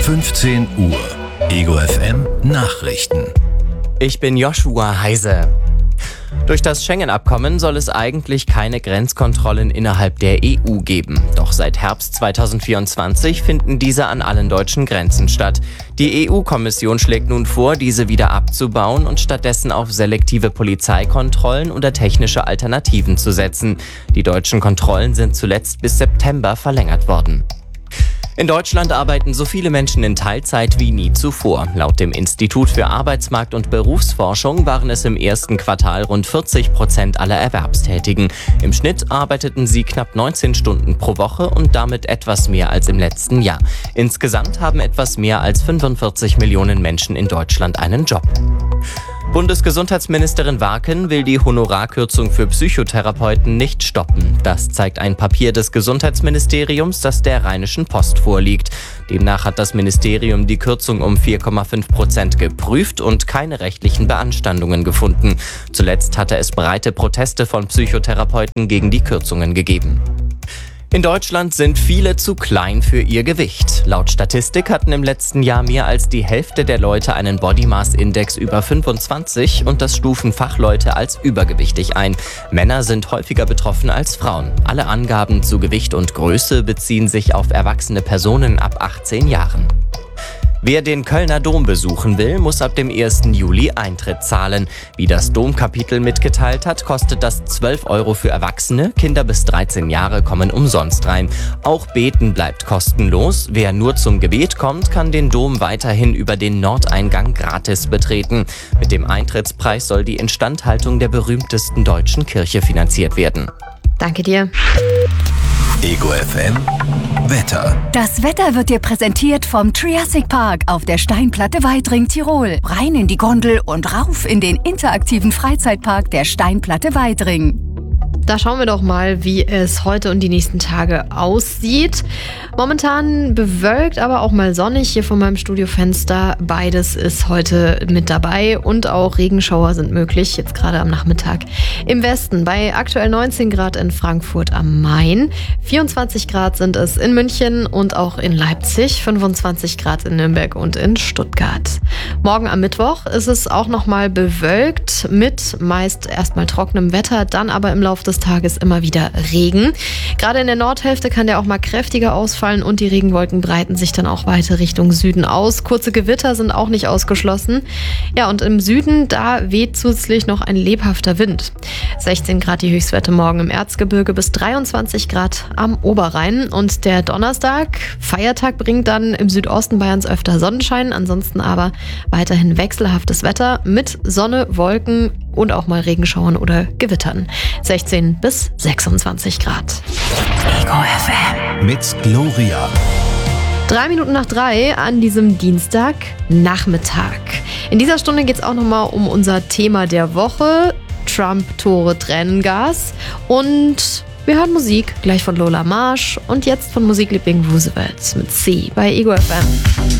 15 Uhr. Ego FM Nachrichten. Ich bin Joshua Heise. Durch das Schengen-Abkommen soll es eigentlich keine Grenzkontrollen innerhalb der EU geben. Doch seit Herbst 2024 finden diese an allen deutschen Grenzen statt. Die EU-Kommission schlägt nun vor, diese wieder abzubauen und stattdessen auf selektive Polizeikontrollen oder technische Alternativen zu setzen. Die deutschen Kontrollen sind zuletzt bis September verlängert worden. In Deutschland arbeiten so viele Menschen in Teilzeit wie nie zuvor. Laut dem Institut für Arbeitsmarkt- und Berufsforschung waren es im ersten Quartal rund 40% aller Erwerbstätigen. Im Schnitt arbeiteten sie knapp 19 Stunden pro Woche und damit etwas mehr als im letzten Jahr. Insgesamt haben etwas mehr als 45 Millionen Menschen in Deutschland einen Job. Bundesgesundheitsministerin Warken will die Honorarkürzung für Psychotherapeuten nicht stoppen. Das zeigt ein Papier des Gesundheitsministeriums, das der Rheinischen Post vorliegt. Demnach hat das Ministerium die Kürzung um 4,5% geprüft und keine rechtlichen Beanstandungen gefunden. Zuletzt hatte es breite Proteste von Psychotherapeuten gegen die Kürzungen gegeben. In Deutschland sind viele zu klein für ihr Gewicht. Laut Statistik hatten im letzten Jahr mehr als die Hälfte der Leute einen Body Mass Index über 25 und das stufen Fachleute als übergewichtig ein. Männer sind häufiger betroffen als Frauen. Alle Angaben zu Gewicht und Größe beziehen sich auf erwachsene Personen ab 18 Jahren. Wer den Kölner Dom besuchen will, muss ab dem 1. Juli Eintritt zahlen. Wie das Domkapitel mitgeteilt hat, kostet das 12 € für Erwachsene, Kinder bis 13 Jahre kommen umsonst rein. Auch Beten bleibt kostenlos. Wer nur zum Gebet kommt, kann den Dom weiterhin über den Nordeingang gratis betreten. Mit dem Eintrittspreis soll die Instandhaltung der berühmtesten deutschen Kirche finanziert werden. Danke dir. Ego FM Wetter. Das Wetter wird dir präsentiert vom Triassic Park auf der Steinplatte Weidring, Tirol. Rein in die Gondel und rauf in den interaktiven Freizeitpark der Steinplatte Weidring. Da schauen wir doch mal, wie es heute und die nächsten Tage aussieht. Momentan bewölkt, aber auch mal sonnig hier von meinem Studiofenster. Beides ist heute mit dabei und auch Regenschauer sind möglich, jetzt gerade am Nachmittag. Im Westen bei aktuell 19 Grad in Frankfurt am Main. 24 Grad sind es in München und auch in Leipzig. 25 Grad in Nürnberg und in Stuttgart. Morgen am Mittwoch ist es auch nochmal bewölkt mit meist erstmal trockenem Wetter, dann aber im Laufe des Tages immer wieder Regen. Gerade in der Nordhälfte kann der auch mal kräftiger ausfallen und die Regenwolken breiten sich dann auch weiter Richtung Süden aus. Kurze Gewitter sind auch nicht ausgeschlossen. Ja, und im Süden, da weht zusätzlich noch ein lebhafter Wind. 16 Grad die Höchstwerte morgen im Erzgebirge bis 23 Grad am Oberrhein. Und der Donnerstag, Feiertag, bringt dann im Südosten Bayerns öfter Sonnenschein. Ansonsten aber weiterhin wechselhaftes Wetter mit Sonne, Wolken und auch mal Regenschauern oder Gewittern. 16 bis 26 Grad. Ego FM. Mit Gloria. 3:03 an diesem Dienstagnachmittag. In dieser Stunde geht es auch nochmal um unser Thema der Woche. Trump, Tore, Tränengas. Und wir hören Musik, gleich von Lola Marsch und jetzt von Musikliebling Roosevelt mit C bei Ego FM.